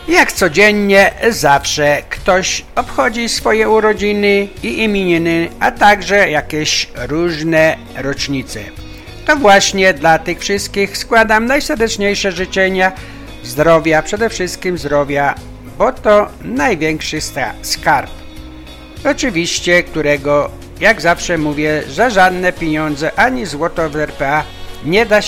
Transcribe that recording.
Jak codziennie, zawsze ktoś obchodzi swoje urodziny i imieniny, a także jakieś różne rocznice. To właśnie dla tych wszystkich składam najserdeczniejsze życzenia zdrowia, przede wszystkim zdrowia, bo to największy skarb. Oczywiście, którego, jak zawsze mówię, za żadne pieniądze ani złoto w RPA nie da